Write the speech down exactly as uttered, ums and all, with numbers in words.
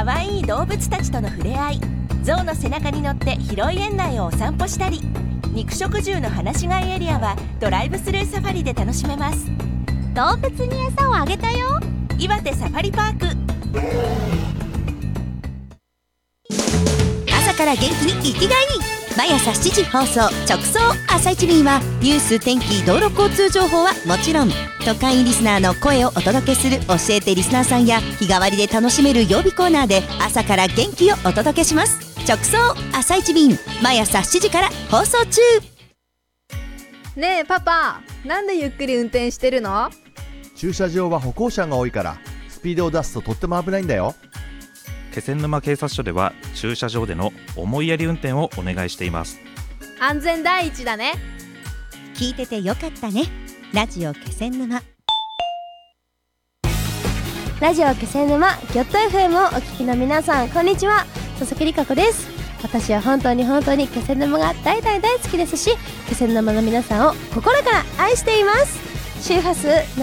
かわいい動物たちとの触れ合い、象の背中に乗って広い園内をお散歩したり、肉食獣の放し飼いエリアはドライブスルーサファリで楽しめます。 動物に餌をあげたよ。 岩手サファリパーク。 朝から元気に生きがいい。毎朝しちじ放送直送朝一便はニュース、天気、道路交通情報はもちろん、都会リスナーの声をお届けする教えてリスナーさんや日替わりで楽しめる曜日コーナーで朝から元気をお届けします。直送朝一便、毎朝しちじから放送中。 ねえパパ、なんでゆっくり運転してるの？ 駐車場は歩行者が多いからスピードを出すととっても危ないんだよ。 気仙沼警察署では駐車場での思いやり運転をお願いしています。 安全第一だね。 聞いててよかったね。ラジオ気仙沼。 ラジオ気仙沼ギョット エフエム をお聞きの皆さん、こんにちは。佐々木里香子です。私は本当に本当に気仙沼が大大大好きですし、気仙沼の皆さんを心から愛しています。周波数